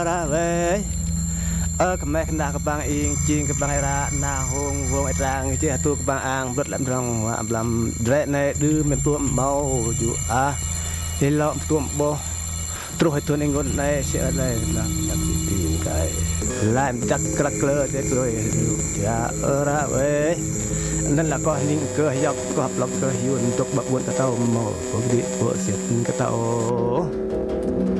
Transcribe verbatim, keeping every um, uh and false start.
ra về ở cái mẹ na cái bang yên chiên cái bang ra na hông vong ai ra người chơi tu cái bang ang rất làm rong làm rẽ này đưa mình tu mau ju à thì lo tu bo trôi tuần anh ngôn này sẽ đây là làm tìm cái làm chắc cắt lơ thế rồi cha ở ra về nên là có những cơ dọc có hợp lộc cơ hiu untuk bạc buồn cái tàu màu có cái địa của sẽ cái tàu